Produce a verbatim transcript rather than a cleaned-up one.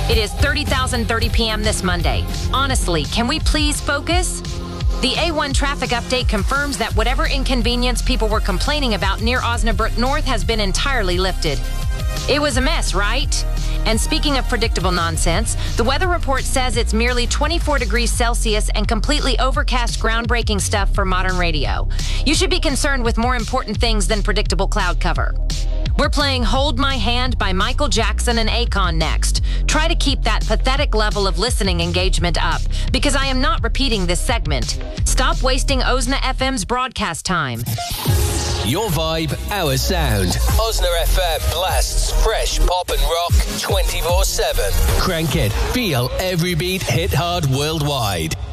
It is thirty thousand thirty p.m. this Monday. Honestly, can we please focus? The A one traffic update confirms that whatever inconvenience people were complaining about near Osnabrück North has been entirely lifted. It was a mess, right? And speaking of predictable nonsense, the weather report says it's merely twenty-four degrees Celsius and completely overcast groundbreaking stuff for modern radio. You should be concerned with more important things than predictable cloud cover. We're playing Hold My Hand by Michael Jackson and Akon next. Try to keep that pathetic level of listening engagement up, because I am not repeating this segment. Stop wasting Osna F M's broadcast time. Your vibe, our sound. Osna F M blasts fresh pop and rock twenty-four seven. Crank it. Feel every beat hit hard worldwide.